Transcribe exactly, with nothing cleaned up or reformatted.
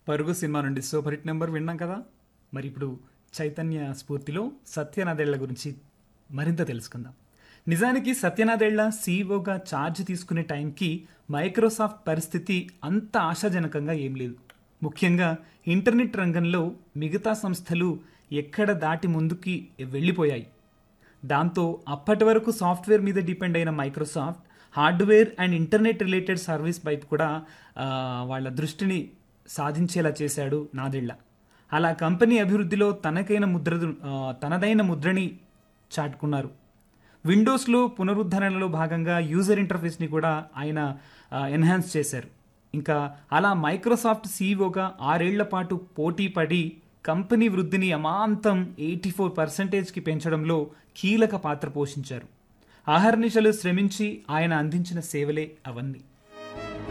పరుగు సినిమా నుండి super hit number విన్నాం కదా. మరి ఇప్పుడు చైతన్య స్ఫూర్తిలో సత్యనాదేళ్ల గురించి మరింత తెలుసుకుందాం. నిజానికి సత్యనాదేళ్ల సీఈఓగా ఛార్జ్ తీసుకునే టైంకి మైక్రోసాఫ్ట్ పరిస్థితి అంత ఆశాజనకంగా ఏం లేదు. ముఖ్యంగా ఇంటర్నెట్ రంగంలో మిగతా సంస్థలు ఎక్కడ దాటి ముందుకి వెళ్ళిపోయాయి. దాంతో అప్పటి వరకు సాఫ్ట్వేర్ మీద డిపెండ్ అయిన Microsoft hardware and internet related service వైపు కూడా ఆ, వాళ్ళ దృష్టిని సాధించేలా చేశాడు నాదెళ్ల. అలా కంపెనీ అభివృద్ధిలో తనకైన ముద్ర ఆ, తనదైన ముద్రని చాటుకున్నారు. విండోస్లో పునరుద్ధరణలో భాగంగా యూజర్ ఇంటర్ఫేస్ని కూడా ఆయన ఎన్హాన్స్ చేశారు. ఇంకా అలా మైక్రోసాఫ్ట్ సీఈఓగా ఆరేళ్ల పాటు పోటీ పడి కంపెనీ వృద్ధిని అమాంతం ఎయిటీ ఫోర్ పర్సెంటేజ్కి పెంచడంలో కీలక పాత్ర పోషించారు. అహర్నిశలు శ్రమించి ఆయన అందించిన సేవలే అవన్నీ.